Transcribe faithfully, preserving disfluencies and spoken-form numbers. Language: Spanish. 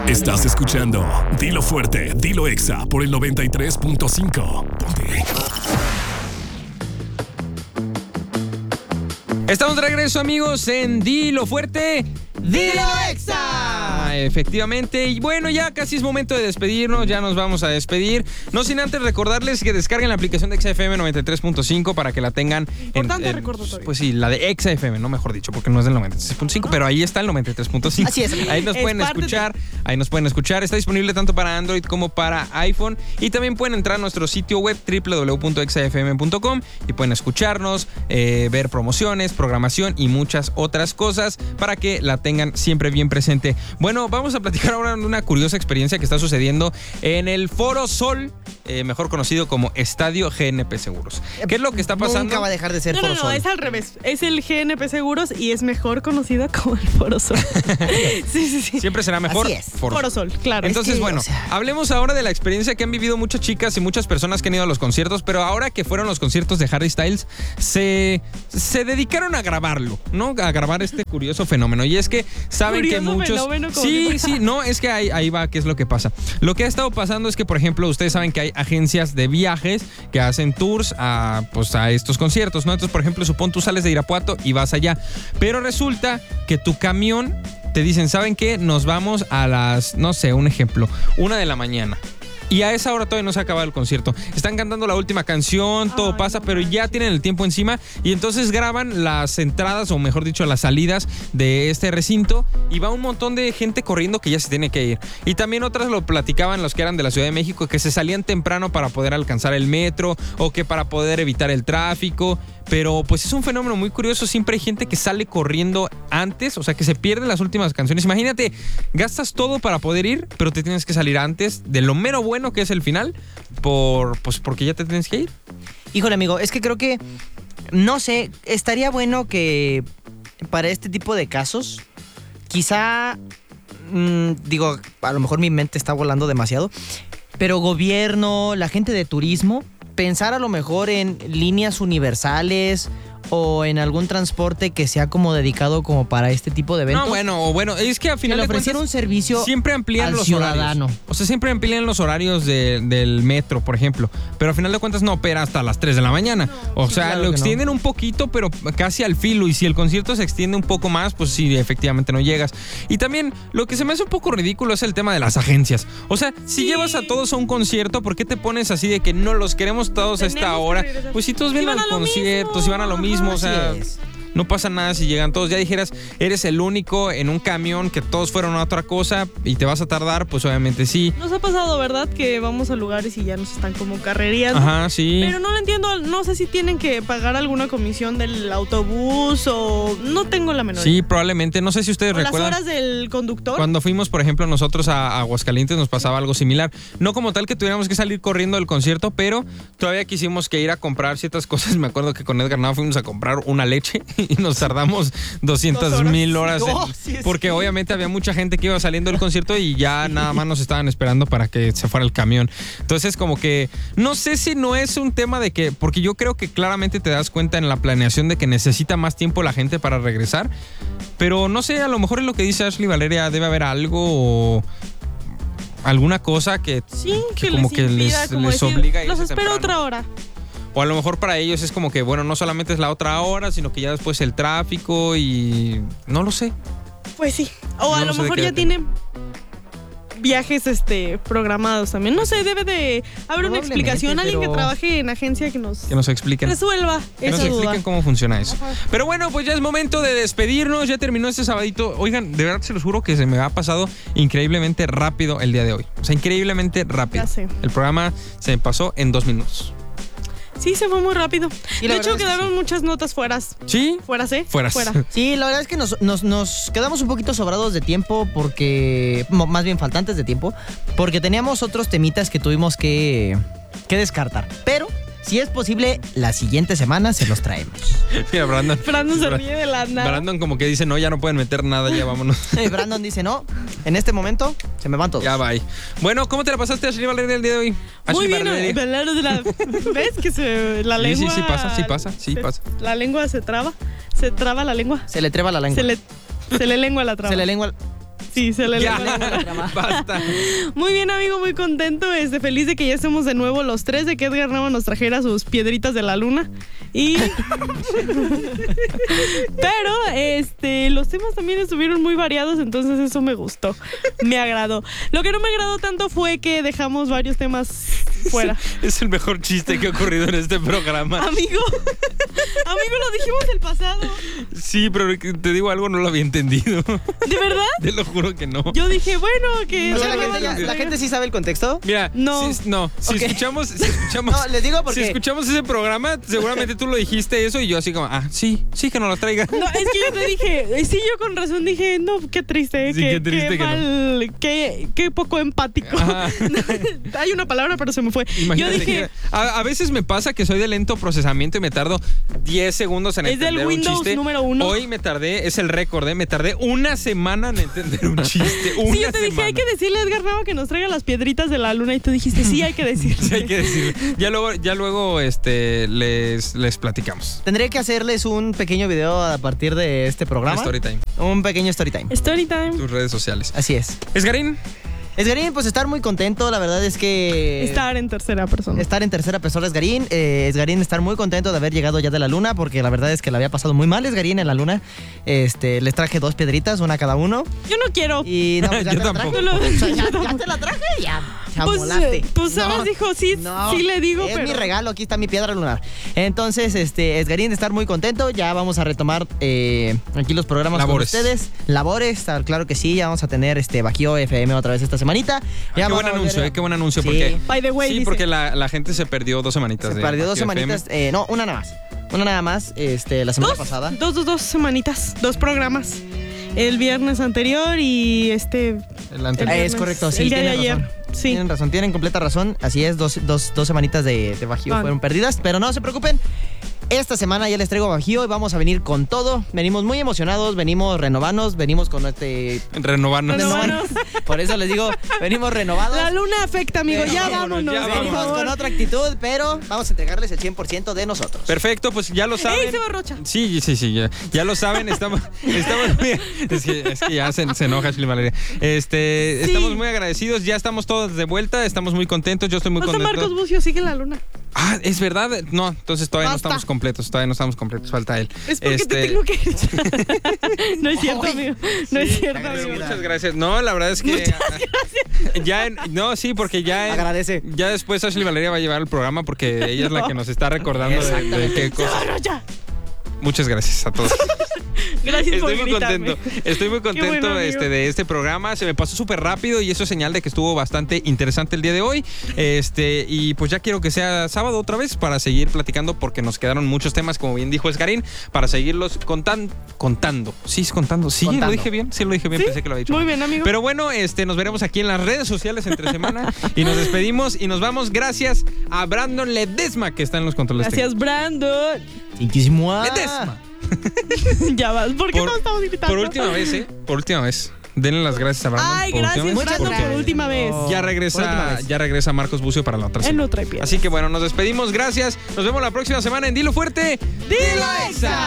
Estás escuchando Dilo Fuerte, Dilo Exa por el noventa y tres punto cinco. Ponte. Estamos de regreso, amigos, en Dilo Fuerte, Dilo Exa. Efectivamente, y bueno, ya casi es momento de despedirnos, ya nos vamos a despedir. No sin antes recordarles que descarguen la aplicación de Exa F M noventa y tres punto cinco para que la tengan. Importante en, en, recordatorio. Pues sí, la de Exa F M, no mejor dicho, porque no es del noventa y tres punto cinco, pero ahí está el noventa y tres punto cinco. Así es. Ahí nos Es pueden parte escuchar, ahí nos pueden escuchar. Está disponible tanto para Android como para iPhone. Y también pueden entrar a nuestro sitio web doble u doble u doble u punto exa f m punto com y pueden escucharnos, eh, ver promociones, programación y muchas otras cosas para que la tengan siempre bien presente. Bueno, vamos a platicar ahora de una curiosa experiencia que está sucediendo en el Foro Sol, eh, mejor conocido como Estadio G N P Seguros. ¿Qué es lo que está pasando? Nunca va a dejar de ser No, Foro no, no, Sol. es al revés. Es el G N P Seguros y es mejor conocido como el Foro Sol. Sí, sí, sí. Siempre será mejor Así es. Foro Foro Sol, claro. Entonces, que, bueno, o sea... hablemos ahora de la experiencia que han vivido muchas chicas y muchas personas que han ido a los conciertos, pero ahora que fueron los conciertos de Harry Styles, se, se dedicaron a grabarlo, ¿no? A grabar este curioso fenómeno. Y es que saben Curioso que muchos... fenómeno, como Sí, si sí, no, es que ahí, ahí va, ¿qué es lo que pasa? Lo que ha estado pasando es que, por ejemplo, ustedes saben que hay agencias de viajes que hacen tours a, pues, a estos conciertos, ¿no? Entonces, por ejemplo, supón tú sales de Irapuato y vas allá, pero resulta que tu camión te dicen, ¿saben qué? Nos vamos a las, no sé, un ejemplo, una de la mañana. Y a esa hora todavía no se ha acabado el concierto. Están cantando la última canción, todo Ay, pasa, no pero ya tienen el tiempo encima. Y entonces graban las entradas, o mejor dicho, las salidas de este recinto. Y va un montón de gente corriendo que ya se tiene que ir. Y también otras lo platicaban los que eran de la Ciudad de México, que se salían temprano para poder alcanzar el metro, o que para poder evitar el tráfico. Pero pues es un fenómeno muy curioso. Siempre hay gente que sale corriendo antes, o sea, que se pierden las últimas canciones. Imagínate, gastas todo para poder ir, pero te tienes que salir antes de lo mero bueno que es el final, por pues porque ya te tienes que ir. Híjole, amigo, es que creo que, no sé, estaría bueno que para este tipo de casos, quizá, mmm, digo, a lo mejor mi mente está volando demasiado, pero gobierno, la gente de turismo, pensar a lo mejor en líneas universales o en algún transporte que sea como dedicado como para este tipo de eventos. No, bueno, o bueno, es que al que final le de ofreciera un cuentas servicio siempre amplían al los ciudadano. horarios. O sea, siempre amplían los horarios de- del metro, por ejemplo. Pero al final de cuentas no opera hasta las tres de la mañana. O Sí, sea, claro lo que extienden no. un poquito, pero casi al filo. Y si el concierto se extiende un poco más, pues sí, efectivamente no llegas. Y también lo que se me hace un poco ridículo es el tema de las agencias. O sea, si Sí. llevas a todos a un concierto, ¿por qué te pones así de que no los queremos todos a esta Tenemos que hora? regresar. Pues si todos Si vienen van al a lo concierto, mismo. si van a lo mismo, o Así sea... es. No pasa nada si llegan todos. Ya dijeras, eres el único en un camión que todos fueron a otra cosa y te vas a tardar, pues obviamente sí. Nos ha pasado, ¿verdad? Que vamos a lugares y ya nos están como carrereando. Ajá, sí. Pero no lo entiendo, no sé si tienen que pagar alguna comisión del autobús o no tengo la menor Sí, idea. probablemente. No sé si ustedes O las recuerdan. horas del conductor. Cuando fuimos, por ejemplo, nosotros a Aguascalientes nos pasaba algo similar. No como tal que tuviéramos que salir corriendo del concierto, pero todavía quisimos que ir a comprar ciertas cosas. Me acuerdo que con Edgar Nava fuimos a comprar una leche y nos tardamos doscientas mil horas. Oh, en- sí, es porque cierto. obviamente había mucha gente que iba saliendo del concierto y ya nada más nos estaban esperando para que se fuera el camión. Entonces como que no sé si no es un tema de que, porque yo creo que claramente te das cuenta en la planeación de que necesita más tiempo la gente para regresar. Pero no sé, a lo mejor es lo que dice Ashley Valeria, debe haber algo o alguna cosa que, Sí, que, que como les que impida, les, como les decir, obliga a irse los espero temprano. otra hora. O a lo mejor para ellos es como que, bueno, no solamente es la otra hora, sino que ya después el tráfico y... No lo sé. Pues sí. O a No lo sé de mejor qué ya depende. tienen viajes este programados también. No sé, debe de haber una Probablemente, explicación. Alguien pero- que trabaje en agencia que nos Que nos expliquen. resuelva Que nos esa duda. expliquen cómo funciona eso. Ajá. Pero bueno, pues ya es momento de despedirnos. Ya terminó este sabadito. Oigan, de verdad se los juro que se me ha pasado increíblemente rápido el día de hoy. O sea, increíblemente rápido. Ya sé. El programa se me pasó en dos minutos. Sí, se fue muy rápido. Y la De hecho, verdad es que quedaron muchas notas fueras. ¿Sí? Fueras, ¿eh? Fueras. Fuera. Sí, la verdad es que nos, nos, nos quedamos un poquito sobrados de tiempo porque, mo- más bien faltantes de tiempo, porque teníamos otros temitas que tuvimos que, que descartar. Pero, si es posible, la siguiente semana se los traemos. Mira, Brandon. Brandon se Bra- ríe de la nada. Brandon como que dice, no, ya no pueden meter nada, ya vámonos. Y Brandon dice, no, en este momento se me van todos. Ya bye. Bueno, ¿cómo te la pasaste, Ashley Valeria, el día de hoy? Muy Ashley bien, Valeria. hablar de la... ¿Ves que se, la Sí, lengua... sí, sí pasa, sí pasa, sí se- pasa. La lengua se traba, se traba la lengua. Se le treba la lengua. Se le, se le lengua la traba. Se le lengua. Sí, Sí, se le Ya, lengua la bola. basta. Muy bien, amigo, muy contento. Este, feliz de que ya estemos de nuevo los tres, de que Edgar Nava nos trajera sus piedritas de la luna. Y. Pero, este, los temas también estuvieron muy variados, entonces eso me gustó. Me agradó. Lo que no me agradó tanto fue que dejamos varios temas fuera. Es el mejor chiste que ha ocurrido en este programa. Amigo, amigo, lo dijimos el pasado. Sí, pero te digo algo, no lo había entendido. ¿De verdad? Te lo juro que no. Yo dije, bueno, que. O sea, la Edgar gente, Nava ya- nos la gente sí sabe el contexto. Mira, No. si, no, si Ok. escuchamos, si escuchamos, No, les digo porque- si escuchamos ese programa, seguramente tú lo dijiste eso y yo así como, ah, sí, sí que nos lo traiga. No, es que yo te dije, sí, yo con razón dije, no, qué triste, Sí, qué, qué triste qué que no. mal, qué, qué poco empático. Ajá. Hay una palabra, pero se me fue. Imagínate yo dije, que a, a veces me pasa que soy de lento procesamiento y me tardo diez segundos en Es entender del un Windows chiste. número uno. Hoy me tardé, es el récord, ¿eh? Me tardé una semana en entender un chiste. Una sí, yo te dije, semana. hay que decirle a Edgar Nava que nos traiga las piedritas de la luna y tú dijiste, sí, hay que decirle. Sí, hay que decirlo. Ya luego, ya luego este, les, les platicamos. Tendré que hacerles un pequeño video a partir de este programa. Story time. Un pequeño story time. Story time. Tus redes sociales. Así es. Esgarín, Esgarín, pues estar muy contento, la verdad es que... Estar en tercera persona. Estar en tercera persona Esgarín. Eh, Esgarín estar muy contento de haber llegado ya de la luna, porque la verdad es que la había pasado muy mal Esgarín en la luna. Este, les traje dos piedritas, una a cada uno. Yo no quiero. Y no, pues ya Yo te la tampoco. traje. Lo- O sea, ya, ya te la traje, ya. Ya Pues, molaste. pues, Sabas dijo, sí, sí le digo, es pero- mi regalo, aquí está mi piedra lunar. Entonces, este, Esgarín de estar muy contento. Ya vamos a retomar eh, aquí los programas Labores. con ustedes. Labores, ah, claro que sí, ya vamos a tener este Bajío F M otra vez esta semanita. Ya qué vamos buen a volver anuncio, a- eh, qué buen anuncio. Sí. Porque, By the way, sí, dice. porque la, la gente se perdió dos semanitas. Se de perdió dos Bajío F M. semanitas, eh, no, una nada más. Una nada más, este, la semana Dos, pasada. dos, dos, dos semanitas, dos programas. El viernes anterior y este. El anterior. Eh, el es viernes- correcto, sí, El día de tienen ayer. razón. Sí. Tienen razón, tienen completa razón. Así es, dos, dos, dos semanitas de, de Bajío Ah. fueron perdidas, pero no se preocupen. Esta semana ya les traigo Bajío y vamos a venir con todo. Venimos muy emocionados, venimos renovanos, venimos con este... Renovarnos. Renovarnos. Por eso les digo, venimos renovados. La luna afecta, amigo. Pero ya vámonos, vámonos. ya por Venimos favor. con otra actitud, pero vamos a entregarles el cien por ciento de nosotros. Perfecto, pues ya lo saben. ¡Ey, se barrocha! Sí, sí, sí, ya, ya lo saben, estamos, estamos muy, es que, es que ya se, se enoja Ashley Valeria. Este, Sí. estamos muy agradecidos, ya estamos todos de vuelta, estamos muy contentos, yo estoy muy Hasta contento. Marcos Bucio sigue en la luna. Ah, es verdad, no, entonces todavía Basta. no estamos completos, todavía no estamos completos, falta él. Es porque Este, te tengo que No es cierto, Ay, amigo. No es cierto, está pero amigo. muchas gracias. No, la verdad es que ya en- no, sí, porque ya en- Agradece. ya después Ashley Valeria va a llevar el programa porque ella es la No. que nos está recordando de, de qué Se cosas. barrocha. Muchas gracias a todos. Gracias por Estoy muy gritarme. contento. Estoy muy Qué contento bueno, amigo. este, de este programa. Se me pasó súper rápido y eso es señal de que estuvo bastante interesante el día de hoy. Este, y pues ya quiero que sea sábado otra vez para seguir platicando porque nos quedaron muchos temas, como bien dijo Esgarín, para seguirlos contan, contando. Sí, es contando. Sí, Contando. lo dije bien. Sí, lo dije bien. ¿Sí? Pensé que lo había dicho. Muy mal. bien, amigo. Pero bueno, este, nos veremos aquí en las redes sociales entre semana y nos despedimos y nos vamos gracias a Brandon Ledesma que está en los controles Gracias, Brandon. Muchísimo. Ledesma. Ya vas. ¿Por qué Por- no estamos gritando? Por última vez, ¿eh? Por última vez. Denle las gracias a Brandon. Ay, por última gracias, vez, Muchas Brandon, porque por última vez. No. Ya Por última regresa, vez. ya regresa Marcos Bucio para la otra Él semana. no trae piedras. Así que bueno, nos despedimos. Gracias. Nos vemos la próxima semana en Dilo Fuerte. ¡Dilo Exa!